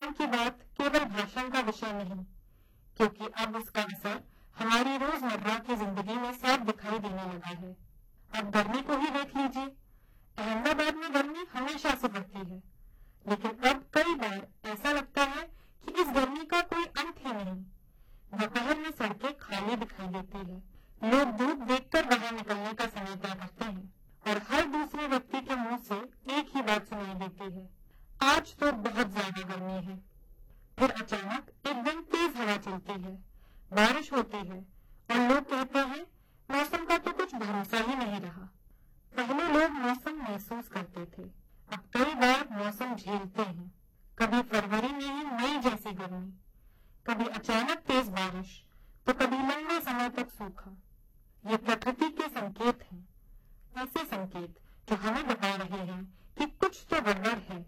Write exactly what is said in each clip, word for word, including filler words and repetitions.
विज्ञान की बात केवल भाषण का विषय नहीं, क्योंकि अब उसका असर हमारी रोजमर्रा की जिंदगी में साफ दिखाई देने लगा है। अब गर्मी को ही देख लीजिए। अहमदाबाद में गर्मी हमेशा से पड़ती है, लेकिन अब कई बार ऐसा लगता है कि इस गर्मी का कोई अंत ही नहीं। दोपहर में सड़कें खाली दिखाई देती है, लोग धूप देखकर बाहर निकलने का समय तय करते हैं और हर दूसरे व्यक्ति के मुंह से एक ही बात सुनाई देती है, आज तो बहुत ज्यादा गर्मी है। फिर अचानक एक दिन तेज हवा चलती है, बारिश होती है और लोग कहते हैं मौसम का तो कुछ भरोसा ही नहीं रहा। पहले लोग मौसम महसूस करते थे, अब कई बार मौसम झेलते हैं। कभी फरवरी में ही मई जैसी गर्मी, कभी अचानक तेज बारिश, तो कभी लंबे समय तक सूखा। ये प्रकृति के संकेत हैं, ऐसे संकेत जो हमें बता रहे हैं कि कुछ तो गड़बड़ है।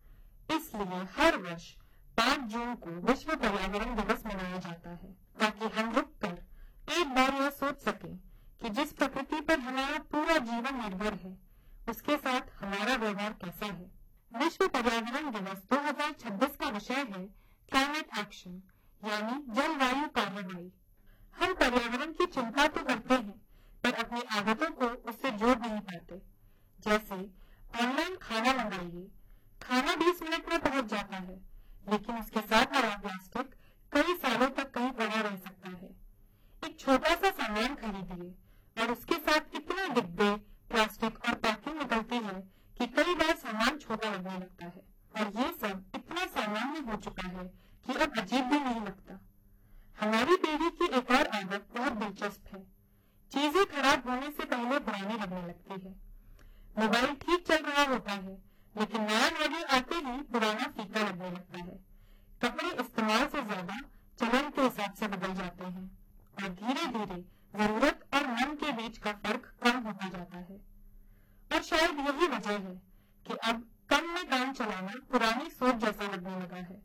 इसलिए हर वर्ष पाँच जून को विश्व पर्यावरण दिवस मनाया जाता है, ताकि हम रुककर एक बार यह सोच सकें कि जिस प्रकृति पर हमारा पूरा जीवन निर्भर है, उसके साथ हमारा व्यवहार कैसा है। विश्व पर्यावरण दिवस दो हज़ार छब्बीस का विषय है क्लाइमेट एक्शन, यानी जलवायु कार्रवाई। हम पर्यावरण की चिंता तो करते हैं, पर अपनी आदतों को उससे जोड़ नहीं पाते। जैसे ऑनलाइन खाना मंगाइए, खाना बीस मिनट में पहुंच जाता है, लेकिन उसके साथ लगा प्लास्टिक कई सालों तक कहीं पड़ा रह सकता है। एक छोटा सा सामान खरीदिए और उसके साथ इतने डिब्बे, प्लास्टिक और पैकिंग निकलती है कि कई बार सामान छोटा लगने लगता है। और ये सब इतना सामान्य हो चुका है कि अब अजीब भी नहीं लगता। हमारी पीढ़ी की एक और आदत बहुत दिलचस्प है, चीजें खराब होने से पहले पुरानी लगने लगती है। मोबाइल ठीक चल रहा होता है, लेकिन नया मॉडल आते ही पुराना फीका लगने लगता है। कपड़े इस्तेमाल से ज्यादा चलन के हिसाब से बदल जाते हैं और धीरे धीरे जरूरत और मन के बीच का फर्क कम होता जाता है। और शायद यही वजह है कि अब कम में काम चलाना पुरानी सोच जैसा लगने लगा है।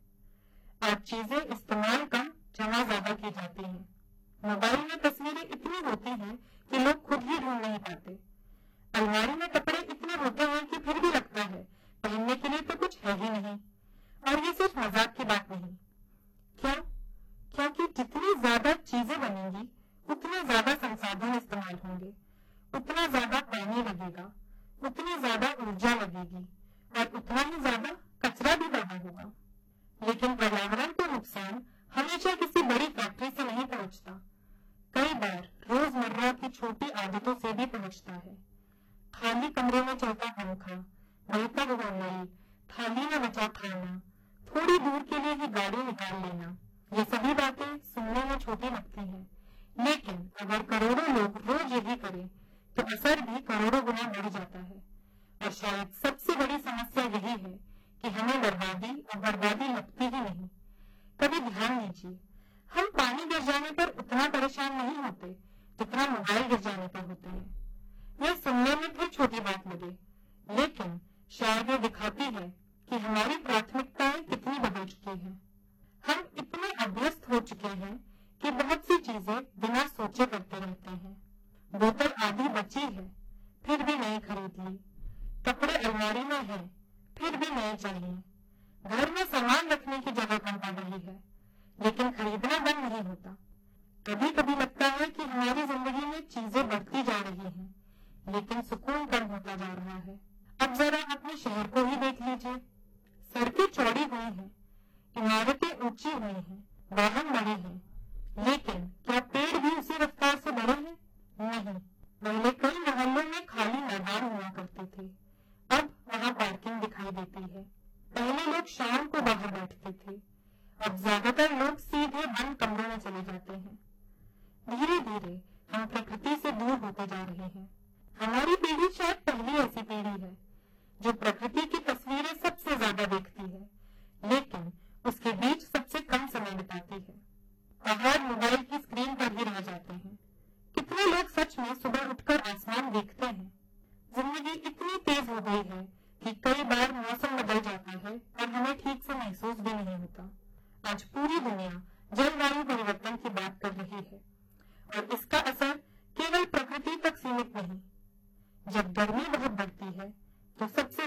आज चीजें इस्तेमाल कम जमा ज्यादा की जाती हैं। मोबाइल में तस्वीरें इतनी होती हैं कि लोग खुद ही ढूंढ नहीं पाते। अलमारी में कपड़े इतने होते हैं कि फिर भी लगता है पहनने के लिए तो कुछ है ही नहीं। और ये सिर्फ मजाक की बात नहीं। क्यों? क्योंकि जितनी ज्यादा चीजें बनेंगी, उतने ज्यादा संसाधन इस्तेमाल होंगे, उतना ज्यादा पानी लगेगा, उतनी ज्यादा ऊर्जा लगेगी और उतना ही ज्यादा कचरा भी पैदा होगा। लेकिन पर्यावरण को नुकसान हमेशा किसी बड़ी फैक्ट्री से नहीं पहुंचता, कई बार रोजमर्रा की छोटी आदतों से भी पहुंचता है। खाली कमरे में चलता पंखा, बहता हुआ नल, थाली में बचा खाना, थोड़ी दूर के लिए ही गाड़ी निकाल लेना, ये सभी बातें सुनने में छोटी लगती हैं, लेकिन अगर करोड़ों लोग रोज यही करें तो असर भी करोड़ों गुना बढ़ जाता है। और शायद सबसे बड़ी समस्या यही है कि हमें बर्बादी और बर्बादी लगती ही नहीं। कभी ध्यान दीजिए, हम पानी गिर जाने पर उतना परेशान नहीं होते जितना मोबाइल गिर जाने पर होते हैं। यह सुनने में फिर छोटी बात लगे, लेकिन शायद ये दिखाती है कि हमारी प्राथमिकताएं कितनी बदल चुकी हैं। हम इतने अभ्यस्त हो चुके हैं कि बहुत सी चीजें बिना सोचे करते रहते हैं। बोतल आधी बची है, फिर भी नई खरीद ली। कपड़े अलमारी में है, फिर भी नए चाहिए। घर में सामान रखने की जगह कम पड़ रही है, लेकिन खरीदना बंद नहीं होता। कभी कभी लगता है कि हमारी जिंदगी में चीजें बढ़ती जा रही हैं, लेकिन सुकून कम होता जा रहा है। अब जरा अपने शहर को ही देख लीजिए। सड़कें चौड़ी हुई हैं, इमारतें ऊंची हुई हैं, वाहन बड़े हैं, लेकिन क्या पेड़ भी उसी रफ्तार से बढ़े हैं? नहीं। पहले कई मोहल्लों में खाली मैदान हुआ करते थे, अब वहाँ पार्किंग दिखाई देती है। पहले लोग शाम को बाहर बैठते थे, अब ज्यादातर लोग सीधे बंद कमरों में चले जाते हैं। धीरे धीरे हम प्रकृति से दूर होते जा रहे हैं। हमारी पीढ़ी शायद पहली ऐसी पीढ़ी है जो प्रकृति की तस्वीरें सबसे ज्यादा देखती है, लेकिन उसके बीच सबसे कम समय बिताती है। पहाड़ मोबाइल की स्क्रीन पर ही रह जाते हैं। कितने लोग सच में सुबह उठकर आसमान देखते हैं? जिंदगी इतनी तेज हो गई है कि कई बार मौसम